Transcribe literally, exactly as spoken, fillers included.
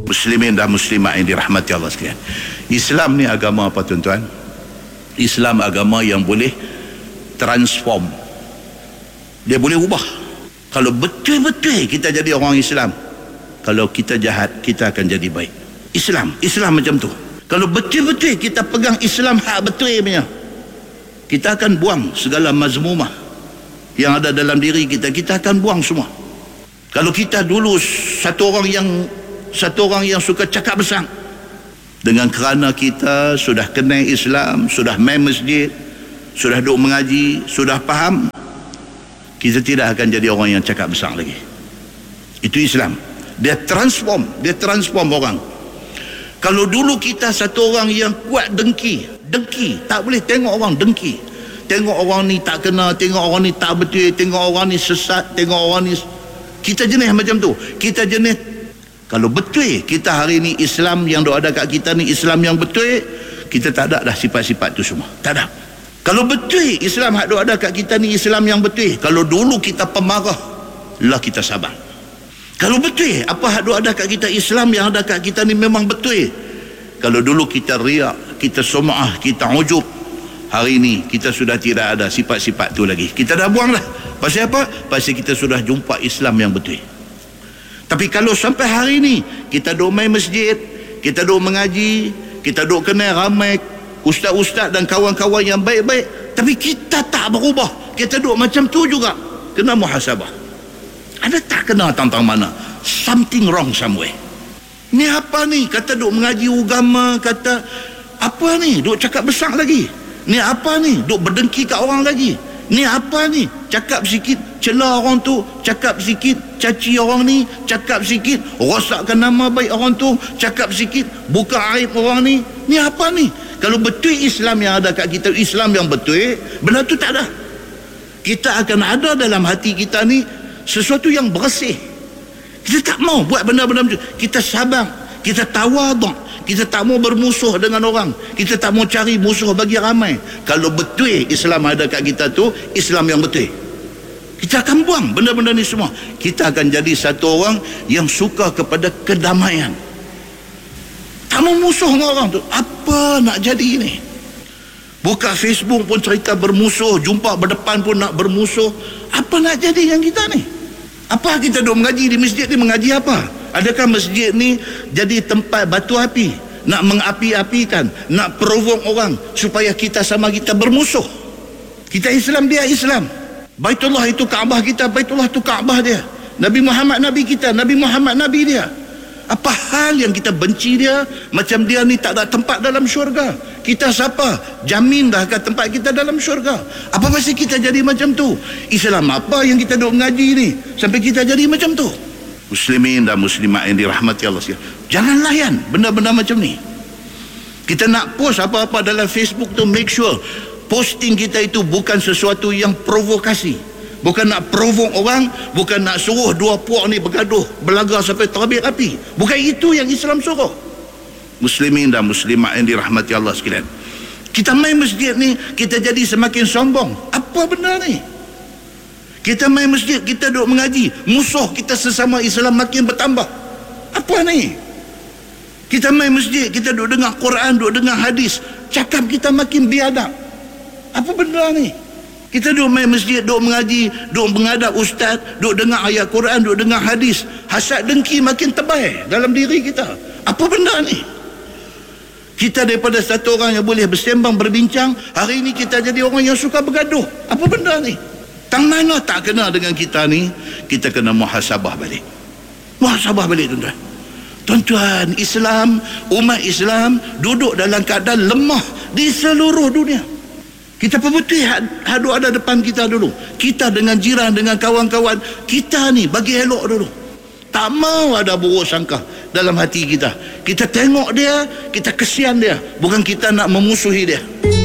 Muslimin dan muslimat yang dirahmati Allah sekalian, Islam ni agama apa tuan-tuan? Islam agama yang boleh transform. Dia boleh ubah. Kalau betul-betul kita jadi orang Islam, kalau kita jahat, kita akan jadi baik. Islam, Islam macam tu. Kalau betul-betul kita pegang Islam hak betul punya, kita akan buang segala mazmumah yang ada dalam diri kita. Kita akan buang semua. Kalau kita dulu satu orang yang satu orang yang suka cakap besar, dengan kerana kita sudah kenal Islam, sudah main masjid, sudah duduk mengaji, sudah faham, kita tidak akan jadi orang yang cakap besar lagi. Itu Islam. Dia transform, dia transform orang. Kalau dulu kita satu orang yang kuat dengki, dengki, tak boleh tengok orang dengki. Tengok orang ni tak kena, tengok orang ni tak betul, tengok orang ni sesat, tengok orang ni. Kita jenis macam tu. Kita jenis, kalau betul kita hari ni Islam yang ada kat kita ni Islam yang betul, kita tak ada dah sifat-sifat tu semua. Tak ada. Kalau betul Islam yang ada kat kita ni Islam yang betul, kalau dulu kita pemarah, lah kita sabar. Kalau betul apa yang ada kat kita Islam yang ada kat kita ni memang betul, kalau dulu kita riak, kita sum'ah, kita ujub, hari ni kita sudah tidak ada sifat-sifat tu lagi. Kita dah buang dah. Pasal apa? Pasal kita sudah jumpa Islam yang betul. Tapi kalau sampai hari ni kita duduk main masjid, kita duduk mengaji, kita duduk kenal ramai ustaz-ustaz dan kawan-kawan yang baik-baik, tapi kita tak berubah, kita duduk macam tu juga, kena muhasabah. Ada tak kena tentang mana? Something wrong somewhere. Ni apa ni? Kata duduk mengaji agama, kata apa ni? Duduk cakap besar lagi. Ni apa ni? Duduk berdengki kat orang lagi. Ni apa ni? Cakap sikit celah orang tu, cakap sikit caci orang ni, cakap sikit rosakkan nama baik orang tu, cakap sikit buka aib orang ni. Ni apa ni? Kalau betul Islam yang ada kat kita, Islam yang betul, benda tu tak ada. Kita akan ada dalam hati kita ni sesuatu yang bersih. Kita tak mau buat benda-benda macam tu. Kita sabar, kita tawaduk, kita tak mau bermusuh dengan orang, kita tak mau cari musuh bagi ramai. Kalau betul Islam ada kat kita tu Islam yang betul, kita akan buang benda-benda ni semua. Kita akan jadi satu orang yang suka kepada kedamaian, tak mau musuh dengan orang tu. Apa nak jadi ni? Buka Facebook pun cerita bermusuh, jumpa berdepan pun nak bermusuh. Apa nak jadi yang kita ni? Apa kita duduk mengaji di masjid ni, mengaji apa? Adakah masjid ni jadi tempat batu api, nak mengapi-apikan, nak provoke orang supaya kita sama kita bermusuh? Kita Islam, dia Islam. Baitullah itu Kaabah kita, Baitullah itu Kaabah dia. Nabi Muhammad Nabi kita, Nabi Muhammad Nabi dia. Apa hal yang kita benci dia, macam dia ni tak ada tempat dalam syurga? Kita siapa? Jamin dah kat tempat kita dalam syurga. Apa pasal kita jadi macam tu? Islam apa yang kita duk mengaji ni sampai kita jadi macam tu? Muslimin dan muslimat yang dirahmati Allah sekalian, jangan layan benda-benda macam ni. Kita nak post apa-apa dalam Facebook tu, make sure posting kita itu bukan sesuatu yang provokasi, bukan nak provoke orang, bukan nak suruh dua puak ni bergaduh, berlaga sampai terbit api. Bukan itu yang Islam suruh. Muslimin dan muslimat yang dirahmati Allah sekalian, kita main masjid ni, kita jadi semakin sombong. Apa benda ni? Kita main masjid, kita duduk mengaji, musuh kita sesama Islam makin bertambah. Apa ni? Kita main masjid, kita duduk dengar Quran, duduk dengar hadis, cakap kita makin biadab. Apa benda ni? Kita duduk main masjid, duduk mengaji, duduk menghadap ustaz, duduk dengar ayat Quran, duduk dengar hadis, hasad dengki makin tebal dalam diri kita. Apa benda ni? Kita daripada satu orang yang boleh bersembang, berbincang, hari ini kita jadi orang yang suka bergaduh. Apa benda ni? Tang mana tak kena dengan kita ni, kita kena muhasabah balik. Muhasabah balik tuan-tuan. Tuan-tuan, Islam, umat Islam duduk dalam keadaan lemah di seluruh dunia. Kita perbetul hadu ada depan kita dulu. Kita dengan jiran, dengan kawan-kawan kita ni bagi elok dulu. Tak mau ada buruk sangka dalam hati kita. Kita tengok dia, kita kesian dia, bukan kita nak memusuhi dia.